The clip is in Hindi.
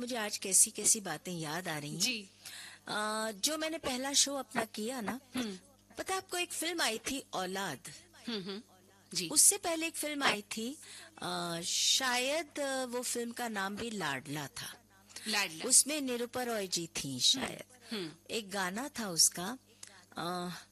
मुझे आज कैसी कैसी बातें याद आ रही हैं। जी। जो मैंने पहला शो अपना किया ना, पता है आपको, एक फिल्म आई थी औलाद। जी। उससे पहले एक फिल्म आई थी, शायद वो फिल्म का नाम भी लाडला था। लाडला। उसमें निरूपा रॉय जी थी शायद। एक गाना था उसका,